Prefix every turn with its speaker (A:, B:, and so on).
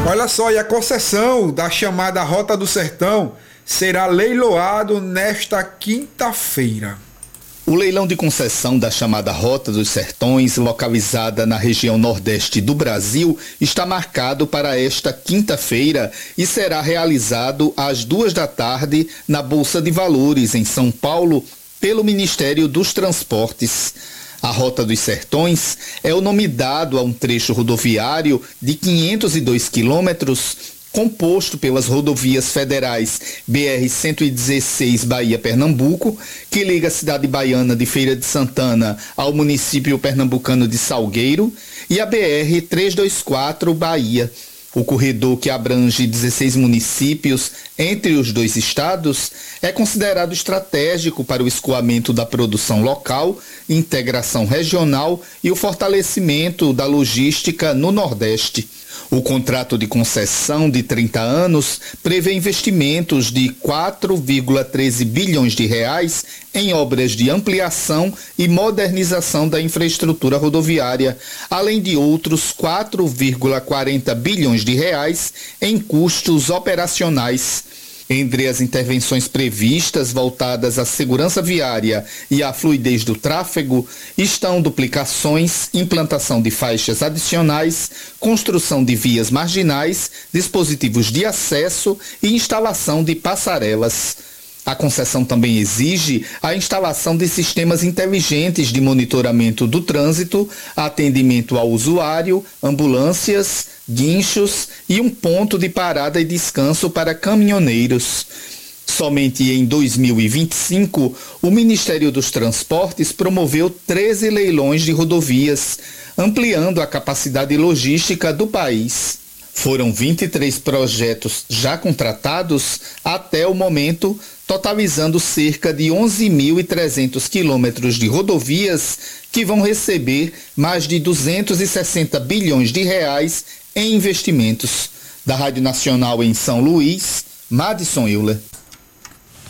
A: Olha só, e a concessão da chamada Rota do Sertão será leiloado nesta quinta-feira.
B: O leilão de concessão da chamada Rota dos Sertões, localizada na região nordeste do Brasil, está marcado para esta quinta-feira e será realizado às 14h na Bolsa de Valores, em São Paulo, pelo Ministério dos Transportes. A Rota dos Sertões é o nome dado a um trecho rodoviário de 502 quilômetros, composto pelas rodovias federais BR-116 Bahia-Pernambuco, que liga a cidade baiana de Feira de Santana ao município pernambucano de Salgueiro, e a BR-324 Bahia. O corredor, que abrange 16 municípios entre os dois estados, é considerado estratégico para o escoamento da produção local, integração regional e o fortalecimento da logística no Nordeste. O contrato de concessão de 30 anos prevê investimentos de 4,13 bilhões de reais em obras de ampliação e modernização da infraestrutura rodoviária, além de outros 4,40 bilhões de reais em custos operacionais. Entre as intervenções previstas voltadas à segurança viária e à fluidez do tráfego estão duplicações, implantação de faixas adicionais, construção de vias marginais, dispositivos de acesso e instalação de passarelas. A concessão também exige a instalação de sistemas inteligentes de monitoramento do trânsito, atendimento ao usuário, ambulâncias, guinchos e um ponto de parada e descanso para caminhoneiros. Somente em 2025, o Ministério dos Transportes promoveu 13 leilões de rodovias, ampliando a capacidade logística do país. Foram 23 projetos já contratados até o momento, totalizando cerca de 11.300 quilômetros de rodovias que vão receber mais de 260 bilhões de reais em investimentos. Da Rádio Nacional em São Luís, Madison Euler.